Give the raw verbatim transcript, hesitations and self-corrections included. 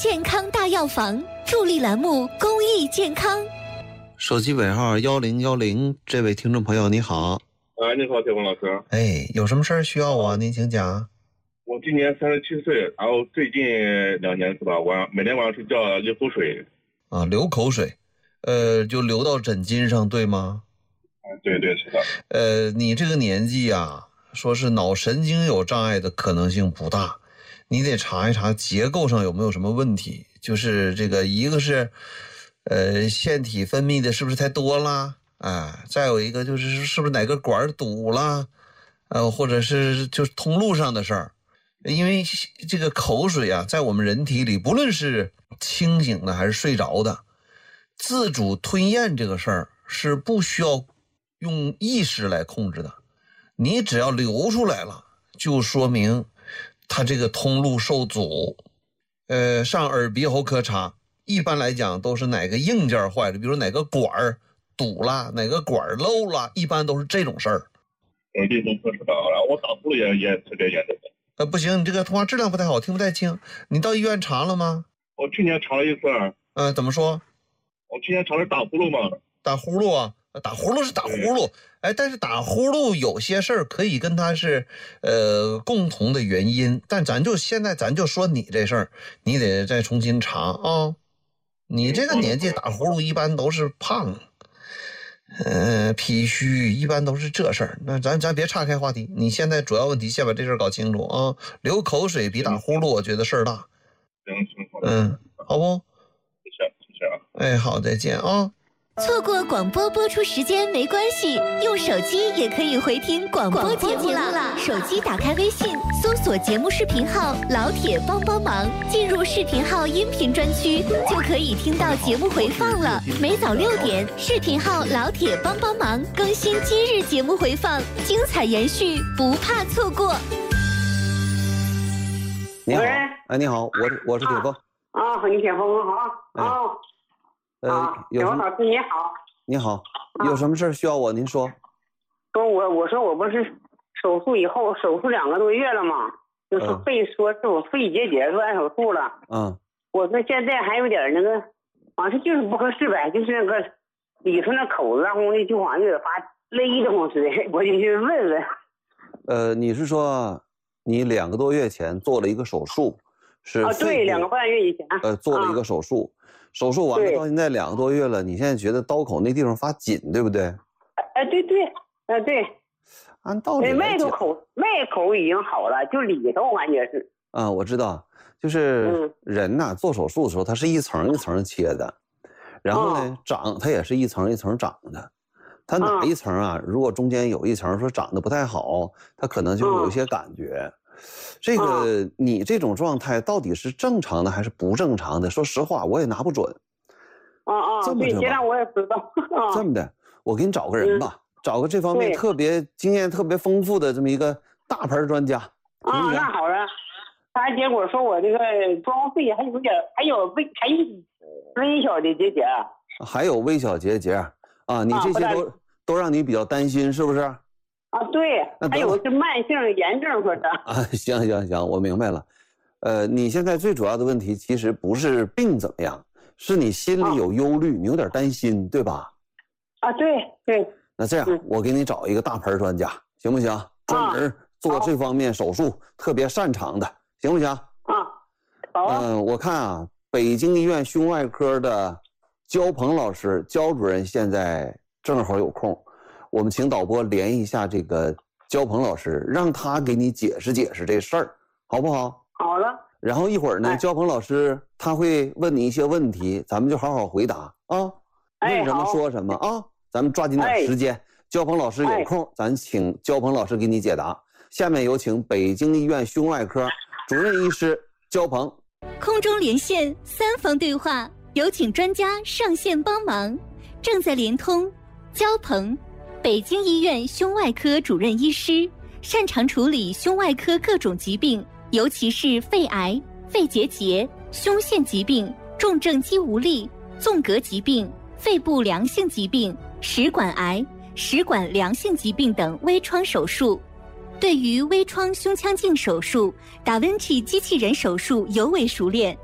健康大药房，助力栏目公益健康。 手机尾号幺零幺零，这位听众朋友你好。 啊，你好，铁峰老师。 哎，有什么事儿需要我？您请讲。 我今年三十七岁，然后最近两年是吧，晚每天晚上睡觉流口水。 啊，流口水，呃，就流到枕巾上，对吗？ 啊，对对是的。 呃，你这个年纪啊，说是脑神经有障碍的可能性不大，你得查一查结构上有没有什么问题。就是这个，一个是，呃，腺体分泌的是不是太多了？啊，再有一个就是是不是哪个管堵了，呃，或者是就是通路上的事儿。因为这个口水啊，在我们人体里，不论是清醒的还是睡着的，自主吞咽这个事儿是不需要用意识来控制的。你只要流出来了，就说明它这个通路受阻。呃，上耳鼻喉科查，一般来讲都是哪个硬件坏了，比如哪个管儿堵了，哪个管儿漏了，一般都是这种事儿。 耳鼻喉科知道，然后我打呼噜也也特别严重。 呃，不行，你这个通话质量不太好，听不太清。你到医院查了吗？ 我去年查了一次。 呃，怎么说？ 我去年查的打呼噜嘛。 打呼噜啊，打呼噜是打呼噜，哎，但是打呼噜有些事儿可以跟它是呃共同的原因，但咱就现在咱就说你这事儿，你得再重新查啊、哦。你这个年纪打呼噜一般都是胖。呃，脾虚一般都是这事儿，那咱咱别岔开话题。你现在主要问题先把这事儿搞清楚啊！流口水比打呼噜，我觉得事儿大。 行行好。 嗯，好不？ 谢谢谢谢啊。 哎，好，再见啊。 错过广播播出时间没关系，用手机也可以回听广播节目啦。手机打开微信，搜索节目视频号“老铁帮帮忙”，进入视频号音频专区，就可以听到节目回放了。每早六点，视频号“老铁帮帮忙”更新今日节目回放，精彩延续，不怕错过。 你好，哎，你好，我是我是铁峰。 啊，你铁峰好啊。 呃，有什么？ 老师你好。 你好，有什么事需要我？您说。 说我我说我不是手术以后手术两个多月了嘛，就是肺说是我肺结节做完手术了。嗯。我说现在还有点那个，好像就是不合适呗，就是那个里头那口子，然后那就好像有点发勒的慌似的，我就去问问。 呃，你是说你两个多月前做了一个手术？是啊，对，两个半月以前。 呃，做了一个手术。啊，手术完了到现在两个多月了，你现在觉得刀口那地方发紧，对不对？ 哎，对对，哎对。 按道理来讲， 脉头口脉口已经好了，就里头我感觉是。 啊，我知道，就是人呐、嗯、做手术的时候，它是一层一层切的，然后呢、哦、长它也是一层一层长的。它哪一层啊？哦、如果中间有一层说长得不太好，它可能就有一些感觉。哦这个、哦、你这种状态到底是正常的还是不正常的？说实话，我也拿不准。 啊啊，这么的吧，对，现在我也不知道。啊、 这么的，我给你找个人吧，嗯、找个这方面特别经验特别丰富的这么一个大牌专家。 啊，那好了。他结果说我这个装肺还有点，还有微还有微小的结节。 还有微小结节啊，你这些都、啊、都让你比较担心，是不是？ 啊，对，还有是慢性炎症说的啊，行行行，我明白了。呃，你现在最主要的问题其实不是病怎么样，是你心里有忧虑，啊、你有点担心，对吧？ 啊，对对。 那这样，嗯、我给你找一个大牌专家，行不行？专门做这方面手术，啊、特别擅长的，行不行？啊， 好啊。 嗯、呃，我看啊，北京医院胸外科的焦鹏老师，焦主任现在正好有空。我们请导播联系一下这个焦鹏老师，让他给你解释解释这事儿，好不好？ 好了。 然后一会儿呢，哎、焦鹏老师他会问你一些问题，咱们就好好回答啊。 哎， 问什么说什么啊？咱们抓紧点时间。哎、焦鹏老师有空，哎、咱请焦鹏老师给你解答。下面有请北京医院胸外科主任医师焦鹏。 空中连线三方对话，有请专家上线帮忙。正在连通，焦鹏。北京医院胸外科主任医师，擅长处理胸外科各种疾病，尤其是肺癌、肺结节、胸腺疾病、重症肌无力、纵隔疾病、肺部良性疾病、食管癌、食管良性疾病等微创手术。对于微创胸腔镜手术，达文契机器人手术尤为熟练，